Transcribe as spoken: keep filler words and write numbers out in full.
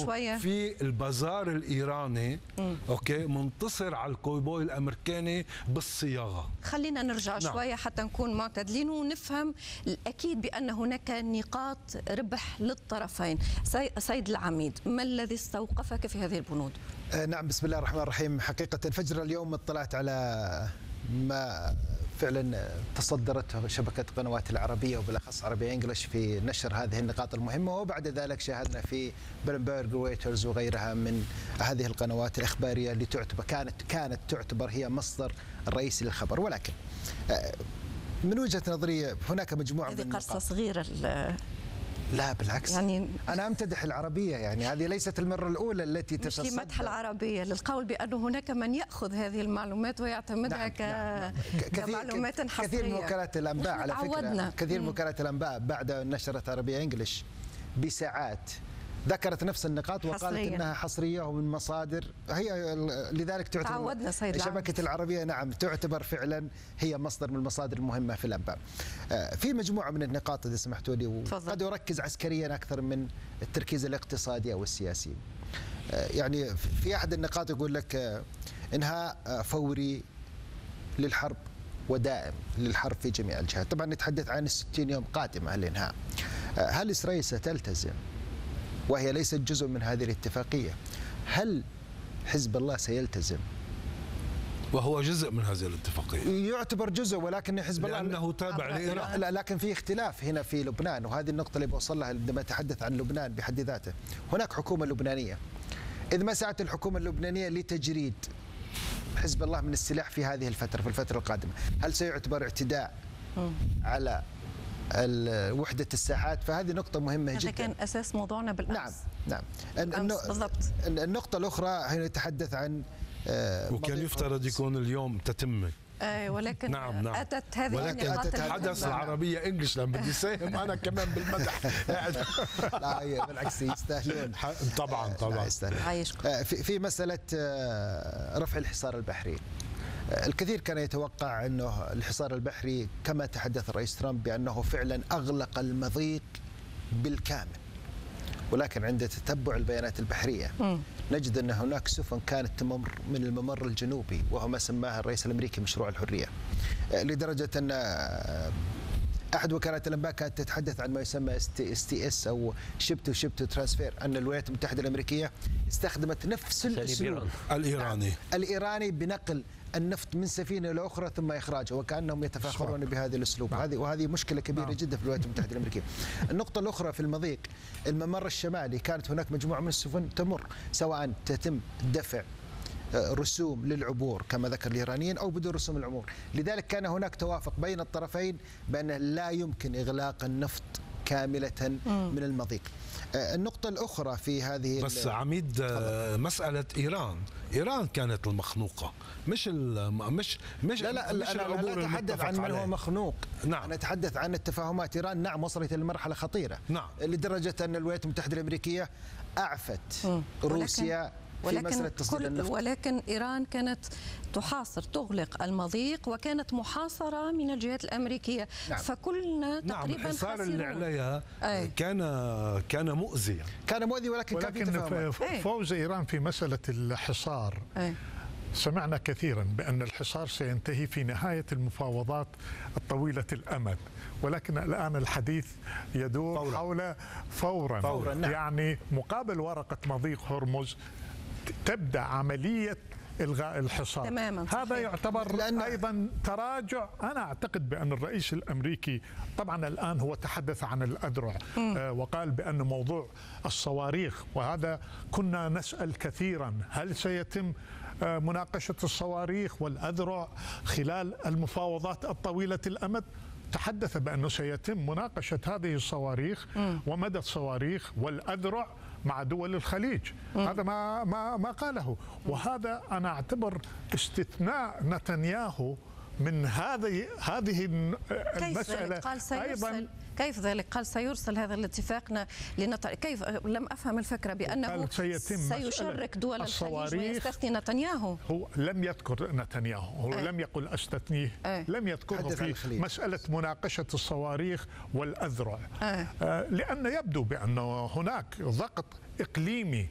شوية في البازار الايراني م. اوكي منتصر على الكويبوي الامريكاني بالصياغه. خلينا نرجع نعم. شوية حتى نكون معتدلين ونفهم. الأكيد بأن هناك نقاط ربح للطرفين. سيد العميد، ما الذي استوقفك في هذه البنود؟ نعم، بسم الله الرحمن الرحيم. حقيقة فجر اليوم اطلعت على ما فعلا تصدرته شبكة قنوات العربية وبالأخص عربية إنجلش في نشر هذه النقاط المهمة، وبعد ذلك شاهدنا في بلومبرج ورويترز وغيرها من هذه القنوات الإخبارية اللي تعتبر كانت كانت تعتبر هي مصدر الرئيسي للخبر. ولكن من وجهة نظري هناك مجموعة من هذه قرصة صغيرة. لا بالعكس، يعني أنا أمتدح العربية، يعني هذه ليست المرة الأولى التي تتصدر. مش لمدح العربية، للقول بأنه هناك من يأخذ هذه المعلومات ويعتمدها نعم. ك... نعم. كمعلومات حصرية. كثير من وكالات الأنباء على فكرة، كثير من وكالات الأنباء بعد نشرت عربية إنجلش بساعات ذكرت نفس النقاط وقالت حصرية. انها حصريه ومن مصادر هي، لذلك تعتبر شبكه العربيه نعم تعتبر فعلا هي مصدر من المصادر المهمه في الانباء. في مجموعه من النقاط اذا سمحتوا لي، وقد اركز عسكريا اكثر من التركيز الاقتصادي او السياسي. يعني في احد النقاط يقول لك انهاء فوري للحرب ودائم للحرب في جميع الجهات. طبعا نتحدث عن الستين يوم قادمه الانهاء. هل اسرائيل ستلتزم وهي ليست جزء من هذه الاتفاقية؟ هل حزب الله سيلتزم وهو جزء من هذه الاتفاقية؟ يعتبر جزء، ولكن حزب الله لأنه تابع لإيران. لا، لكن في اختلاف هنا في لبنان، وهذه النقطة اللي بوصل لها عندما أتحدث عن لبنان بحد ذاته. هناك حكومة لبنانية، إذ ما سعت الحكومة اللبنانية لتجريد حزب الله من السلاح في هذه الفترة في الفترة القادمة، هل سيعتبر اعتداء على وحدة الساحات؟ فهذه نقطة مهمة هذا جدا. هذا كان أساس موضوعنا بالأمس. نعم نعم بالضبط. النقطة الأخرى هنا نتحدث عن وكان يفترض يكون اليوم تتمة. آه ولكن نعم نعم. أتت هذه ولكن تحدث العربية إنجلش لما بدي ساهم أنا كمان بالمدح. لا بالعكس يستاهلون. طبعا طبعا. في في مسألة رفع الحصار البحري. الكثير كان يتوقع أنه الحصار البحري كما تحدث الرئيس ترامب بأنه فعلا أغلق المضيق بالكامل، ولكن عند تتبع البيانات البحرية م. نجد أن هناك سفن كانت تمر من الممر الجنوبي وهو ما سماه الرئيس الأمريكي مشروع الحرية، لدرجة أن أحد وكالات الأنباء كانت تتحدث عن ما يسمى اس تي اس أو شيب تو شيب تو ترانسفير، أن الولايات المتحدة الأمريكية استخدمت نفس الأسلوب الإيراني الإيراني بنقل النفط من سفينة إلى أخرى ثم إخراجه، وكأنهم يتفاخرون بهذا الأسلوب. وهذه وهذه مشكلة كبيرة نعم. جدا في الولايات المتحدة الأمريكية. النقطة الأخرى في المضيق الممر الشمالي، كانت هناك مجموعة من السفن تمر سواء تتم دفع رسوم للعبور كما ذكر الإيرانيين أو بدون رسوم العبور، لذلك كان هناك توافق بين الطرفين بأن لا يمكن إغلاق النفط كاملة من المضيق. النقطة الأخرى في هذه بس عميد مسألة إيران، إيران كانت المخنوقة مش مش مش لا لا مش أنا لا أتحدث عن من هو مخنوق. نعم. أنا أتحدث عن التفاهمات. إيران نعم وصلت إلى مرحلة خطيرة نعم. لدرجة أن الولايات المتحدة الأمريكية أعفت م. روسيا في ولكن, كل ولكن إيران كانت تحاصر تغلق المضيق وكانت محاصرة من الجهات الأمريكية نعم. فكلنا تقريبا نعم. الحصار اللي عليها أي. كان كان مؤذي كان مؤذي ولكن, ولكن كان في فوز إيران في مسألة الحصار أي. سمعنا كثيرا بأن الحصار سينتهي في نهاية المفاوضات الطويلة الأمد، ولكن الآن الحديث يدور فورا. حول فورا, فورا. نعم. يعني مقابل ورقة مضيق هرمز تبدأ عملية إلغاء الحصار تماما هذا صحيح. يعتبر لأن أيضا تراجع. أنا أعتقد بأن الرئيس الأمريكي طبعا الآن هو تحدث عن الأذرع آه وقال بأن موضوع الصواريخ، وهذا كنا نسأل كثيرا هل سيتم آه مناقشة الصواريخ والأذرع خلال المفاوضات الطويلة الأمد. تحدث بأنه سيتم مناقشة هذه الصواريخ م. ومدى الصواريخ والأذرع مع دول الخليج. م. هذا ما ما ما قاله، وهذا أنا أعتبر استثناء نتنياهو من هذه هذه المسألة. قال سيرسل كيف ذلك؟ قال سيرسل هذا الاتفاق لنط... كيف لم أفهم الفكرة بأنه سيشرك دول الخليج ويستثني نتنياهو. هو لم يذكر نتنياهو، هو أه. لم يقل أستثنيه أه. لم يذكره في مسألة مناقشة الصواريخ والأذرع أه. آه لأن يبدو بأنه هناك ضغط إقليمي